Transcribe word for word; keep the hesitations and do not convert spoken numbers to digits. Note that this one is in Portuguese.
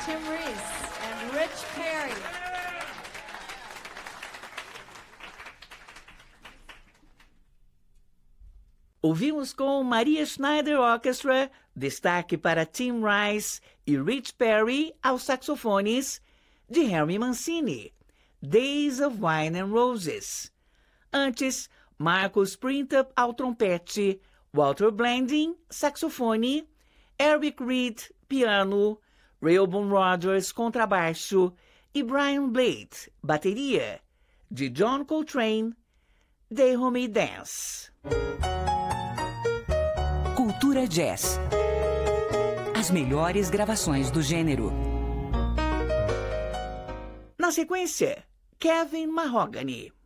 Tim Reese and Rich Perry. Ouvimos com Maria Schneider Orchestra, destaque para Tim Rice e Rich Perry aos saxofones, de Henry Mancini, Days of Wine and Roses. Antes, Marcus Printup ao trompete, Walter Blanding, saxofone, Eric Reed, piano, Rehoboam Rogers, contrabaixo e Brian Blade, bateria, de John Coltrane, They Home Dance. Cultura Jazz. As melhores gravações do gênero. Na sequência, Kevin Mahogany.